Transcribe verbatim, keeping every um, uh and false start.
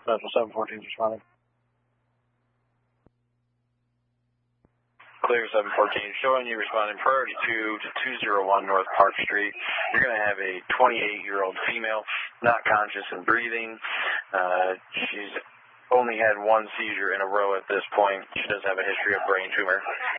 Special seven fourteen is responding. Clear seven fourteen, showing you responding priority two to two oh one North Park Street. You're going to have a twenty-eight-year-old female, not conscious and breathing. Uh, she's only had one seizure in a row at this point. She does have a history of brain tumor.